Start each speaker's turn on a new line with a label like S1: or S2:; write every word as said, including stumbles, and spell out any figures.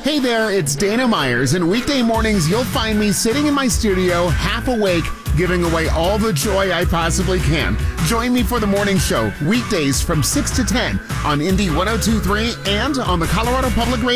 S1: Hey there, it's Dana Myers, and weekday mornings you'll find me sitting in my studio, half awake, giving away all the joy I possibly can. Join me for the morning show, weekdays from six to ten on Indy one oh two point three and on the Colorado Public Radio.